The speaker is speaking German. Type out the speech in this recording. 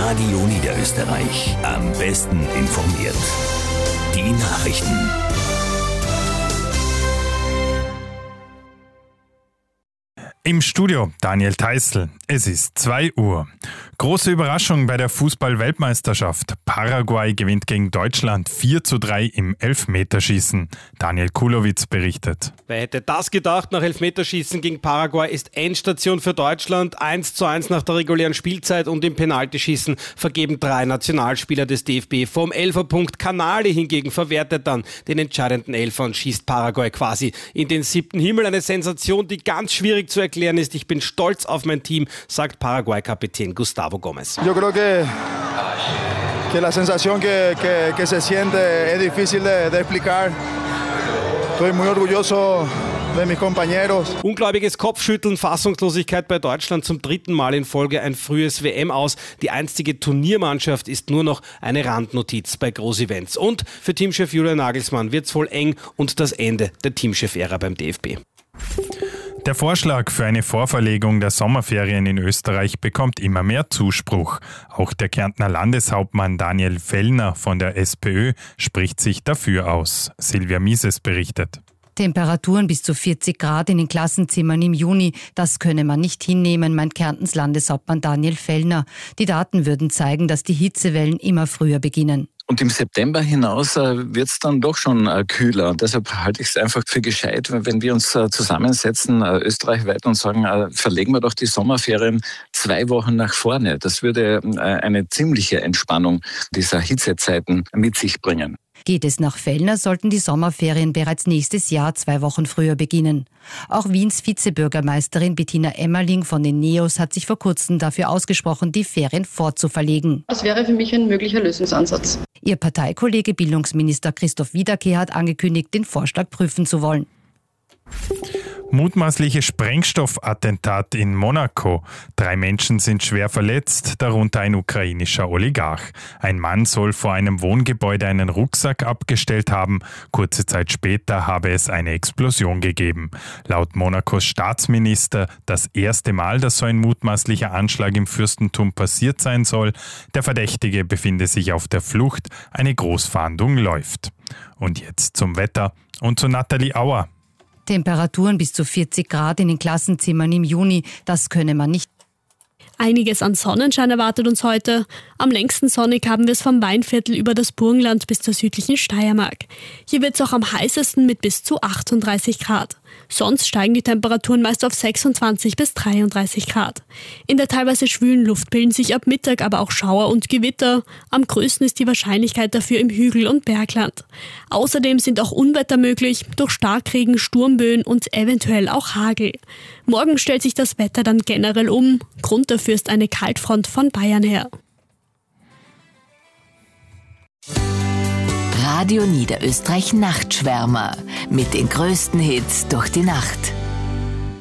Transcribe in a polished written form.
Radio Niederösterreich. Am besten informiert. Die Nachrichten. Im Studio Daniel Theißl. Es ist 2 Uhr. Große Überraschung bei der Fußball-Weltmeisterschaft. Paraguay gewinnt gegen Deutschland 4:3 im Elfmeterschießen. Daniel Kulowitz berichtet. Wer hätte das gedacht? Nach Elfmeterschießen gegen Paraguay ist Endstation für Deutschland. 1:1 nach der regulären Spielzeit und im Penaltyschießen vergeben 3 Nationalspieler des DFB vom Elferpunkt. Canali hingegen verwertet dann den entscheidenden Elfer und schießt Paraguay quasi in den 7. Himmel. Eine Sensation, die ganz schwierig zu erklären ist. Ich bin stolz auf mein Team, sagt Paraguay-Kapitän Gustavo Gómez. Yo creo que la sensación que se siente es difícil de explicar. Estoy muy orgulloso de mis compañeros. Ungläubiges Kopfschütteln, Fassungslosigkeit bei Deutschland zum 3. Mal in Folge ein frühes WM-Aus. Die einstige Turniermannschaft ist nur noch eine Randnotiz bei Großevents. Und für Teamchef Julian Nagelsmann wird's wohl eng und das Ende der Teamchef-Ära beim DFB. Der Vorschlag für eine Vorverlegung der Sommerferien in Österreich bekommt immer mehr Zuspruch. Auch der Kärntner Landeshauptmann Daniel Fellner von der SPÖ spricht sich dafür aus. Silvia Mises berichtet. Temperaturen bis zu 40 Grad in den Klassenzimmern im Juni, das könne man nicht hinnehmen, meint Kärntens Landeshauptmann Daniel Fellner. Die Daten würden zeigen, dass die Hitzewellen immer früher beginnen. Und im September hinaus wird es dann doch schon kühler. Und deshalb halte ich es einfach für gescheit, wenn wir uns zusammensetzen, österreichweit, und sagen, verlegen wir doch die Sommerferien 2 Wochen nach vorne. Das würde eine ziemliche Entspannung dieser Hitzezeiten mit sich bringen. Geht es nach Fellner, sollten die Sommerferien bereits nächstes Jahr 2 Wochen früher beginnen. Auch Wiens Vizebürgermeisterin Bettina Emmerling von den NEOS hat sich vor kurzem dafür ausgesprochen, die Ferien fortzuverlegen. Das wäre für mich ein möglicher Lösungsansatz. Ihr Parteikollege Bildungsminister Christoph Wiederkehr hat angekündigt, den Vorschlag prüfen zu wollen. Mutmaßliches Sprengstoffattentat in Monaco. 3 Menschen sind schwer verletzt, darunter ein ukrainischer Oligarch. Ein Mann soll vor einem Wohngebäude einen Rucksack abgestellt haben. Kurze Zeit später habe es eine Explosion gegeben. Laut Monacos Staatsminister das erste Mal, dass so ein mutmaßlicher Anschlag im Fürstentum passiert sein soll. Der Verdächtige befinde sich auf der Flucht. Eine Großfahndung läuft. Und jetzt zum Wetter und zu Nathalie Auer. Temperaturen bis zu 40 Grad in den Klassenzimmern im Juni, das könne man nicht. Einiges an Sonnenschein erwartet uns heute. Am längsten sonnig haben wir es vom Weinviertel über das Burgenland bis zur südlichen Steiermark. Hier wird es auch am heißesten mit bis zu 38 Grad. Sonst steigen die Temperaturen meist auf 26 bis 33 Grad. In der teilweise schwülen Luft bilden sich ab Mittag aber auch Schauer und Gewitter. Am größten ist die Wahrscheinlichkeit dafür im Hügel- und Bergland. Außerdem sind auch Unwetter möglich, durch Starkregen, Sturmböen und eventuell auch Hagel. Morgen stellt sich das Wetter dann generell um. Grund dafür ist eine Kaltfront von Bayern her. Radio Niederösterreich Nachtschwärmer mit den größten Hits durch die Nacht.